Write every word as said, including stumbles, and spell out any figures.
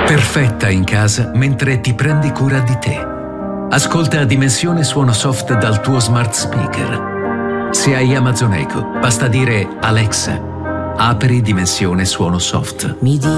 Perfetta in casa mentre ti prendi cura di te. Ascolta Dimensione Suono Soft dal tuo smart speaker. Se hai Amazon Echo, basta dire Alexa, apri Dimensione Suono Soft. Mi